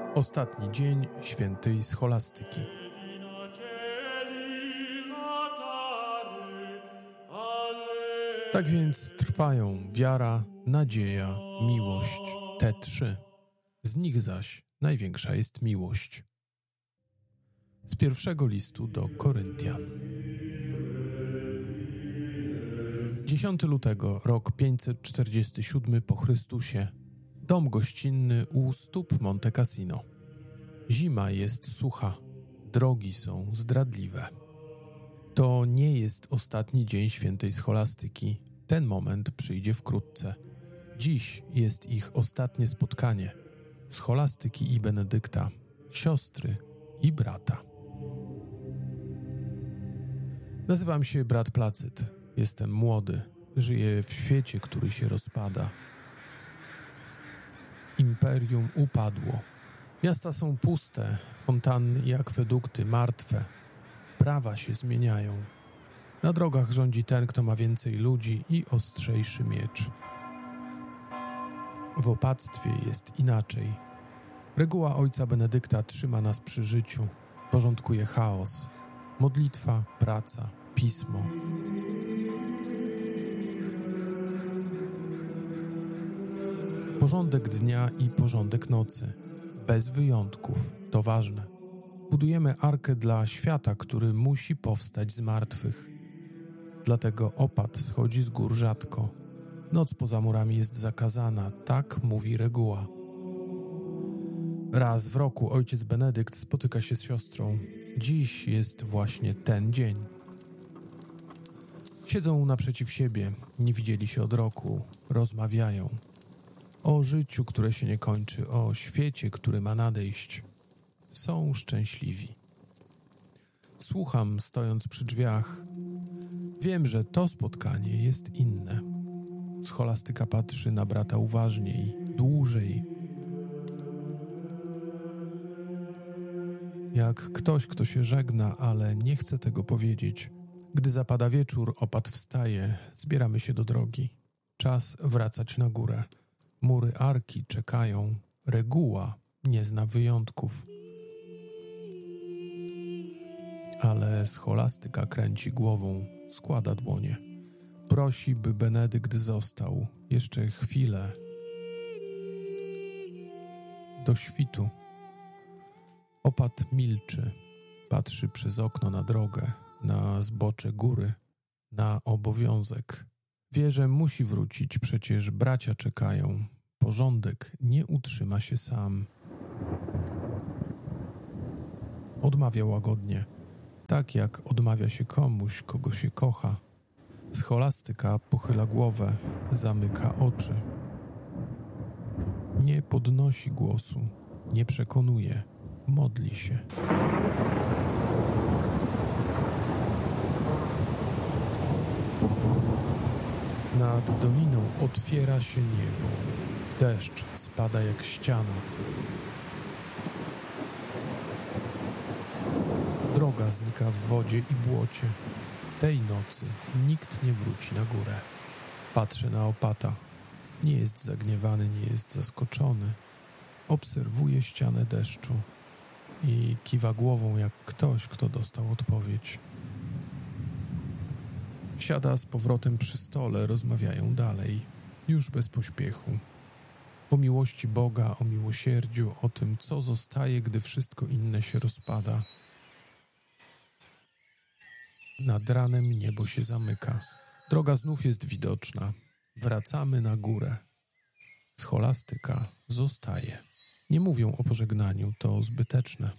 Ostatni dzień świętej scholastyki. Tak więc trwają wiara, nadzieja, miłość, te trzy. Z nich zaś największa jest miłość. Z pierwszego listu do Koryntian. 10 lutego, rok 547 po Chrystusie. Dom gościnny u stóp Monte Cassino. Zima jest sucha, drogi są zdradliwe. To nie jest ostatni dzień świętej scholastyki. Ten moment przyjdzie wkrótce. Dziś jest ich ostatnie spotkanie. Scholastyki i Benedykta, siostry i brata. Nazywam się brat Placyt. Jestem młody. Żyję w świecie, który się rozpada. Imperium upadło. Miasta są puste, fontanny i akwedukty martwe. Prawa się zmieniają. Na drogach rządzi ten, kto ma więcej ludzi i ostrzejszy miecz. W opactwie jest inaczej. Reguła ojca Benedykta trzyma nas przy życiu. Porządkuje chaos. Modlitwa, praca, pismo. Porządek dnia i porządek nocy. Bez wyjątków. To ważne. Budujemy arkę dla świata, który musi powstać z martwych. Dlatego opad schodzi z gór rzadko. Noc poza murami jest zakazana, tak mówi reguła. Raz w roku ojciec Benedykt spotyka się z siostrą. Dziś jest właśnie ten dzień. Siedzą naprzeciw siebie, nie widzieli się od roku, rozmawiają. O życiu, które się nie kończy, o świecie, który ma nadejść. Są szczęśliwi. Słucham, stojąc przy drzwiach. Wiem, że to spotkanie jest inne. Scholastyka patrzy na brata uważniej, dłużej. Jak ktoś, kto się żegna, ale nie chce tego powiedzieć. Gdy zapada wieczór, opad wstaje, zbieramy się do drogi. Czas wracać na górę. Mury arki czekają. Reguła nie zna wyjątków. Ale scholastyka kręci głową, składa dłonie. Prosi, by Benedykt został. Jeszcze chwilę. Do świtu. Opad milczy. Patrzy przez okno na drogę, na zbocze góry, na obowiązek. Wie, że musi wrócić, przecież bracia czekają. Porządek nie utrzyma się sam. Odmawia łagodnie, tak jak odmawia się komuś, kogo się kocha. Scholastyka pochyla głowę, zamyka oczy. Nie podnosi głosu, nie przekonuje, modli się. Nad doliną otwiera się niebo. Deszcz spada jak ściana. Droga znika w wodzie i błocie. Tej nocy nikt nie wróci na górę. Patrzę na opata. Nie jest zagniewany, nie jest zaskoczony. Obserwuje ścianę deszczu i kiwa głową jak ktoś, kto dostał odpowiedź. Siada z powrotem przy stole, rozmawiają dalej, już bez pośpiechu. O miłości Boga, o miłosierdziu, o tym, co zostaje, gdy wszystko inne się rozpada. Nad ranem niebo się zamyka. Droga znów jest widoczna. Wracamy na górę. Scholastyka zostaje. Nie mówią o pożegnaniu, to zbyteczne.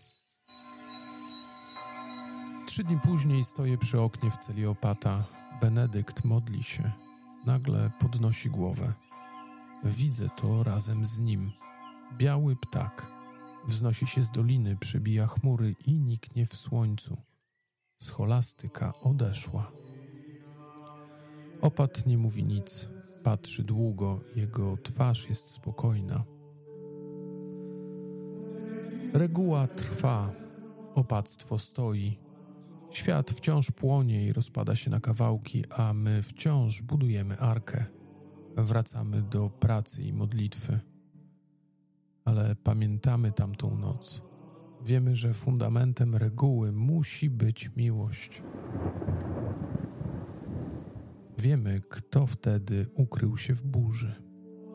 3 dni później stoję przy oknie w celi opata. Benedykt modli się. Nagle podnosi głowę. Widzę to razem z nim. Biały ptak. Wznosi się z doliny, przebija chmury i niknie w słońcu. Scholastyka odeszła. Opat nie mówi nic. Patrzy długo. Jego twarz jest spokojna. Reguła trwa. Opactwo stoi. Świat wciąż płonie i rozpada się na kawałki, a my wciąż budujemy arkę. Wracamy do pracy i modlitwy. ale pamiętamy tamtą noc. Wiemy, że fundamentem reguły musi być miłość. Wiemy, kto wtedy ukrył się w burzy.